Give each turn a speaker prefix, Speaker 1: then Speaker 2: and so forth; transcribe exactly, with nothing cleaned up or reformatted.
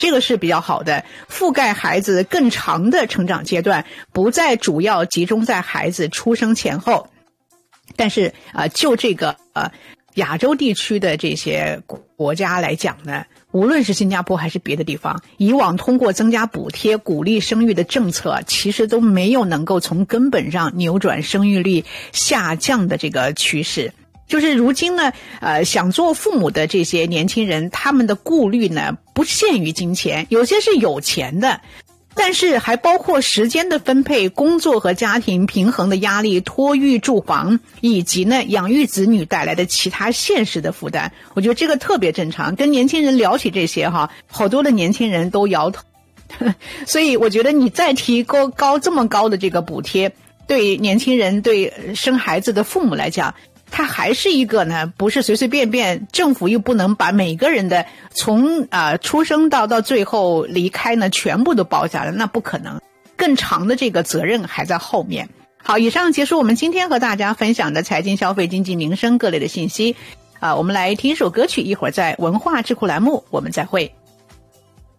Speaker 1: 这个是比较好的，覆盖孩子更长的成长阶段，不再主要集中在孩子出生前后。但是呃，就这个呃亚洲地区的这些国家来讲呢，无论是新加坡还是别的地方，以往通过增加补贴鼓励生育的政策，其实都没有能够从根本上扭转生育率下降的这个趋势。就是如今呢，呃，想做父母的这些年轻人，他们的顾虑呢，不限于金钱，有些是有钱的，但是还包括时间的分配、工作和家庭平衡的压力、托育住房，以及呢养育子女带来的其他现实的负担。我觉得这个特别正常，跟年轻人聊起这些哈，好多的年轻人都摇头。所以我觉得你再提高高这么高的这个补贴，对年轻人、对生孩子的父母来讲，它还是一个呢，不是随随便便，政府又不能把每个人的从啊、呃、出生到到最后离开呢全部都包下来，那不可能，更长的这个责任还在后面。好，以上结束我们今天和大家分享的财经、消费、经济、民生各类的信息啊、呃，我们来听一首歌曲，一会儿在文化智库栏目我们再会。